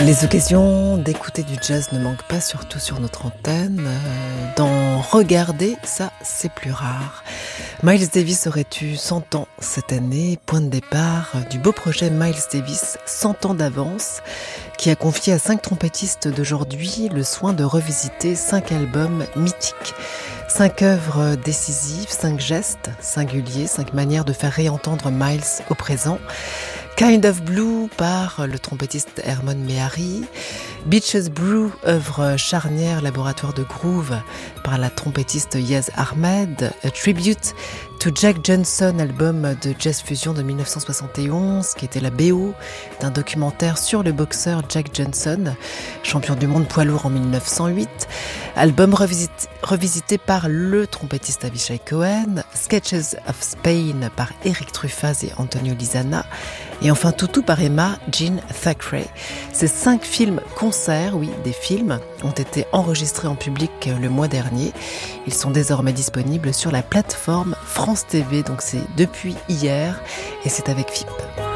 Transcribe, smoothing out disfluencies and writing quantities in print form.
Les occasions d'écouter du jazz ne manquent pas, surtout sur notre antenne. D'en regarder, ça, c'est plus rare. Miles Davis aurait eu 100 ans cette année, point de départ du beau projet Miles Davis, 100 ans d'avance, qui a confié à 5 trompettistes d'aujourd'hui le soin de revisiter 5 albums mythiques. 5 œuvres décisives, 5 gestes singuliers, 5 manières de faire réentendre Miles au présent. Kind of Blue par le trompettiste Hermon Mehari, Beaches Brew, œuvre charnière, laboratoire de groove par la trompettiste Yaz Ahmed, A Tribute to Jack Johnson, album de jazz fusion de 1971, qui était la BO d'un documentaire sur le boxeur Jack Johnson, champion du monde poids lourd en 1908, album revisité par le trompettiste Avishai Cohen, Sketches of Spain par Eric Truffaz et Antonio Lizana, et enfin Toutou par Emma Jean Thackeray. Ces 5 films-concerts, oui, des films, ont été enregistrés en public le mois dernier. Ils sont désormais disponibles sur la plateforme France TV, donc c'est depuis hier, et c'est avec FIP.